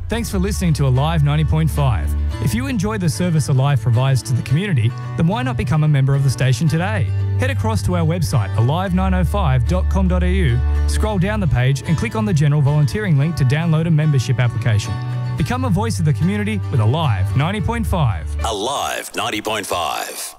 Thanks for listening to Alive 90.5. If you enjoy the service Alive provides to the community, then why not become a member of the station today? Head across to our website, alive905.com.au, scroll down the page and click on the general volunteering link to download a membership application. Become a voice of the community with Alive 90.5. Alive 90.5.